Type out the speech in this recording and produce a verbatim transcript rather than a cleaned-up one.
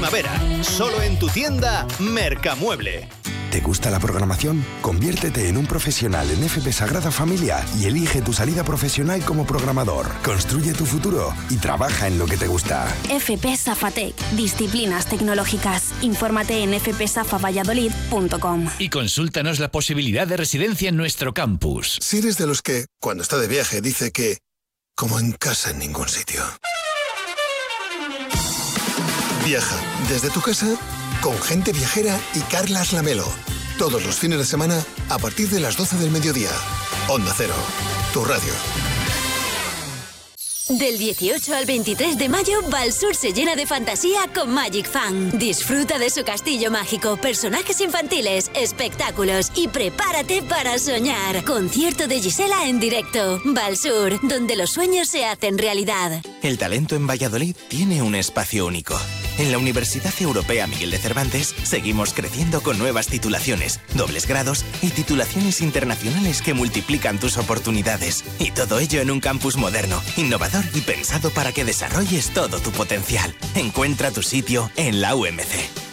primavera. Solo en tu tienda Mercamueble. ¿Te gusta la programación? Conviértete en un profesional en F P Sagrada Familia y elige tu salida profesional como programador. Construye tu futuro y trabaja en lo que te gusta. F P Safatec. Disciplinas tecnológicas. Infórmate en f p safa valladolid punto com. Y consúltanos la posibilidad de residencia en nuestro campus. Si eres de los que, cuando está de viaje, dice que como en casa en ningún sitio. Viaja desde tu casa con Gente Viajera y Carlas Lamelo. Todos los fines de semana a partir de las doce del mediodía. Onda Cero, tu radio. Del dieciocho al veintitrés de mayo, Valsur se llena de fantasía con Magic Fan. Disfruta de su castillo mágico, personajes infantiles, espectáculos y prepárate para soñar. Concierto de Gisela en directo. Valsur, donde los sueños se hacen realidad. El talento en Valladolid tiene un espacio único. En la Universidad Europea Miguel de Cervantes seguimos creciendo con nuevas titulaciones, dobles grados y titulaciones internacionales que multiplican tus oportunidades. Y todo ello en un campus moderno, innovador y pensado para que desarrolles todo tu potencial. Encuentra tu sitio en la U M C.